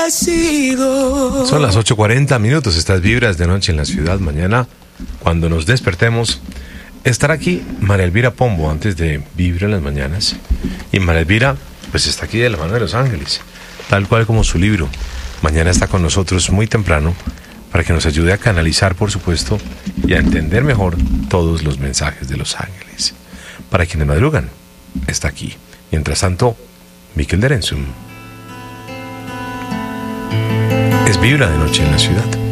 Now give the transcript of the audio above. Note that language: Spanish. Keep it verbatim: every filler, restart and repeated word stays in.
hubiera sido. Son las ocho cuarenta minutos, estas vibras de noche en la ciudad. Mañana, cuando nos despertemos, estará aquí María Elvira Pombo antes de Vibra en las mañanas. Y María Elvira, pues está aquí de la mano de Los Ángeles, tal cual como su libro. Mañana está con nosotros muy temprano para que nos ayude a canalizar, por supuesto, y a entender mejor todos los mensajes de Los Ángeles. Para quienes madrugan, está aquí. Mientras tanto, Miquel Derensum. Es Vibra de noche en la ciudad.